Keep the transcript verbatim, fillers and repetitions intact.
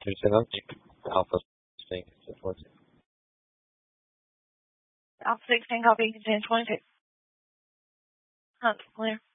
sixteen Alpha sixteen twenty-two. Alpha sixteen, copy, contain twenty-two. Hunt, clear.